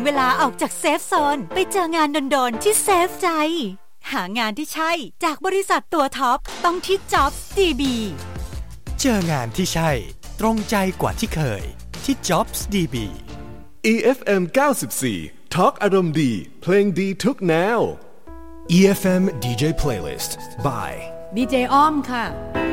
เวลาออกจากเซฟโซนไปเจองานโดนๆที่เซฟใจหางานที่ใช่จากบริษัทตัวท็อปต้องที่ Jobs DB เจองานที่ใช่ตรงใจกว่าที่เคยที่ Jobs DB EFM 94 Talk อารมณ์ดีเพลงดีทุกแนว EFM DJ Playlist by ดีเจอ้อมค่ะ